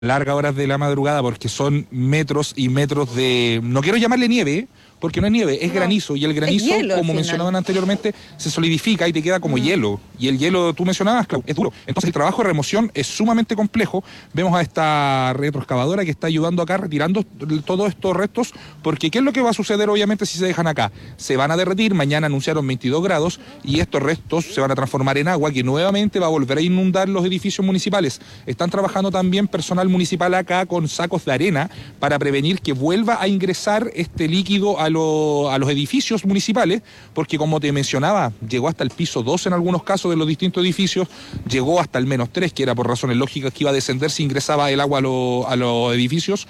largas horas de la madrugada porque son metros y metros de... No quiero llamarle nieve, porque no es nieve, es granizo. Y el granizo, hielo, como mencionaban anteriormente, se solidifica y te queda como hielo. Y el hielo, tú mencionabas, Clau, es duro. Entonces el trabajo de remoción es sumamente complejo. Vemos a esta retroexcavadora que está ayudando acá, retirando todos estos restos, porque ¿qué es lo que va a suceder obviamente si se dejan acá? Se van a derretir, mañana anunciaron 22 grados, y estos restos se van a transformar en agua que nuevamente va a volver a inundar los edificios municipales. Están trabajando también personal municipal acá con sacos de arena para prevenir que vuelva a ingresar este líquido a los edificios municipales, porque como te mencionaba, llegó hasta el piso 2 en algunos casos de los distintos edificios, llegó hasta el -3, que era por razones lógicas que iba a descender si ingresaba el agua a los edificios,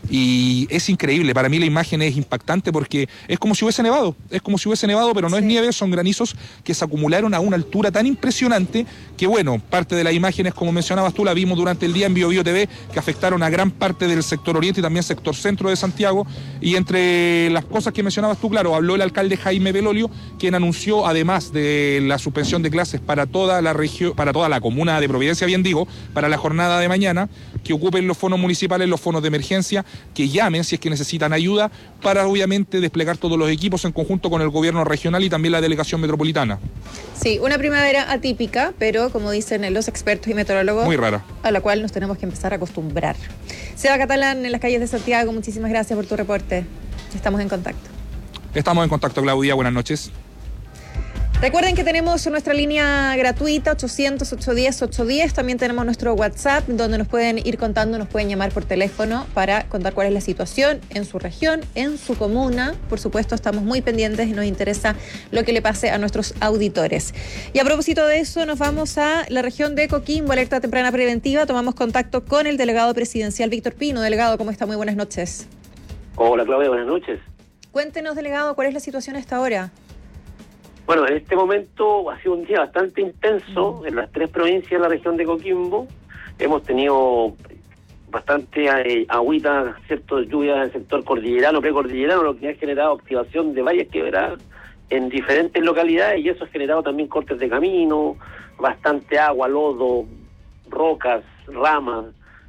y es increíble. Para mí la imagen es impactante porque es como si hubiese nevado, pero no es nieve, son granizos que se acumularon a una altura tan impresionante que, bueno, parte de las imágenes, como mencionabas tú, la vimos durante el día en BioBio TV, que afectaron a gran parte del sector oriente y también sector centro de Santiago. Y entre las cosas que mencionabas tú, claro, habló el alcalde Jaime Belolio, quien anunció, además de la suspensión de clases para toda la región, para toda la comuna de Providencia, bien digo, para la jornada de mañana, que ocupen los fondos municipales, los fondos de emergencia, que llamen si es que necesitan ayuda, para obviamente desplegar todos los equipos en conjunto con el gobierno regional y también la delegación metropolitana. Sí, una primavera atípica, pero como dicen los expertos y meteorólogos, muy rara, a la cual nos tenemos que empezar a acostumbrar. Seba Catalán, en las calles de Santiago, muchísimas gracias por tu reporte. Estamos en contacto. Estamos en contacto, Claudia. Buenas noches. Recuerden que tenemos nuestra línea gratuita 800-810-810, también tenemos nuestro WhatsApp donde nos pueden ir contando, nos pueden llamar por teléfono para contar cuál es la situación en su región, en su comuna. Por supuesto, estamos muy pendientes y nos interesa lo que le pase a nuestros auditores. Y a propósito de eso, nos vamos a la región de Coquimbo, alerta temprana preventiva. Tomamos contacto con el delegado presidencial Víctor Pino. Delegado, ¿cómo está? Muy buenas noches. Hola, Claudia, buenas noches. Cuéntenos, delegado, ¿cuál es la situación a esta hora? Bueno, en este momento ha sido un día bastante intenso en las 3 provincias de la región de Coquimbo. Hemos tenido bastante agüita, cierto, lluvia en el sector cordillerano, precordillerano, lo que ha generado activación de varias quebradas en diferentes localidades, y eso ha generado también cortes de camino, bastante agua, lodo, rocas, ramas.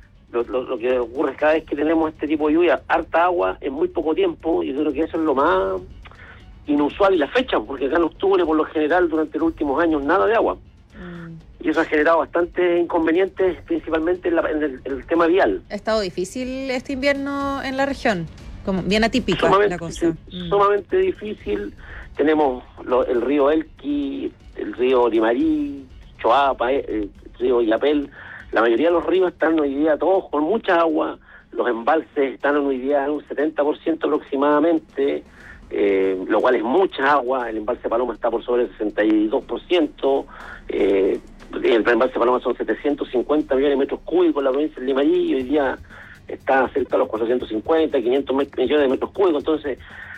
Lo que ocurre es cada vez que tenemos este tipo de lluvia, harta agua en muy poco tiempo, y yo creo que eso es lo más inusual y la fecha, porque acá en octubre por lo general durante los últimos años nada de agua, y eso ha generado bastantes inconvenientes, principalmente en el tema vial. ¿Ha estado difícil este invierno en la región? Como bien atípica la cosa. Sumamente difícil. Tenemos el río Elqui, el río Limarí, Choapa, el río Illapel. La mayoría de los ríos están hoy día todos con mucha agua. Los embalses están hoy día en un 70% aproximadamente, lo cual es mucha agua. El embalse Paloma está por sobre el 62%, el embalse Paloma son 750 millones de metros cúbicos, la provincia de Limarí, y hoy día está cerca de los 450, 500 millones de metros cúbicos. Entonces,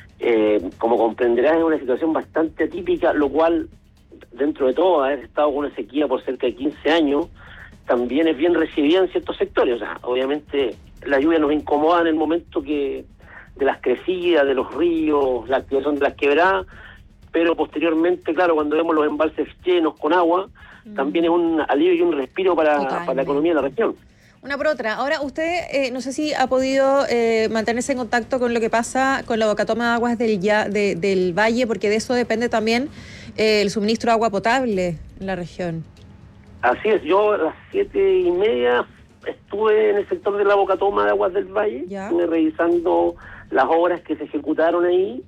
como comprenderás, es una situación bastante atípica, lo cual, dentro de todo, haber estado con una sequía por cerca de 15 años, también es bien recibida en ciertos sectores. O sea, obviamente la lluvia nos incomoda en el momento de las crecidas, de los ríos, la activación de las quebradas, pero posteriormente, claro, cuando vemos los embalses llenos con agua, también es un alivio y un respiro para la economía de la región. Una por otra. Ahora, usted, no sé si ha podido mantenerse en contacto con lo que pasa con la bocatoma de aguas del valle, porque de eso depende también el suministro de agua potable en la región. Así es, yo a las 7:30 estuve en el sector de la bocatoma de aguas del valle, estuve revisando las obras que se ejecutaron ahí.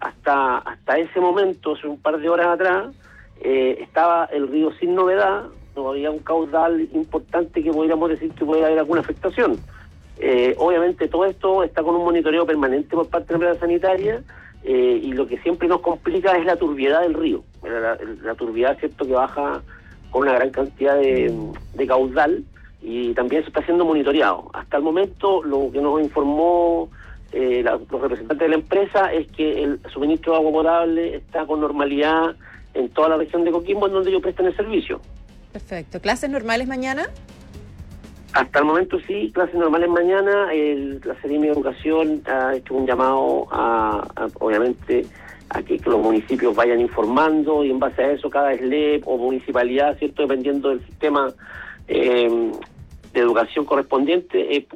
Hasta ese momento, hace un par de horas atrás, estaba el río sin novedad, no había un caudal importante que podríamos decir que puede haber alguna afectación. Obviamente todo esto está con un monitoreo permanente por parte de la empresa sanitaria, y lo que siempre nos complica es la turbiedad del río. La turbiedad, cierto, que baja con una gran cantidad de caudal, y también se está siendo monitoreado. Hasta el momento, lo que nos informó los representantes de la empresa es que el suministro de agua potable está con normalidad en toda la región de Coquimbo, en donde ellos prestan el servicio. Perfecto. ¿Clases normales mañana? Hasta el momento sí, clases normales mañana. La Seremi de Educación ha hecho un llamado obviamente, a que los municipios vayan informando, y en base a eso cada SLEP o municipalidad, cierto, dependiendo del sistema de educación correspondiente,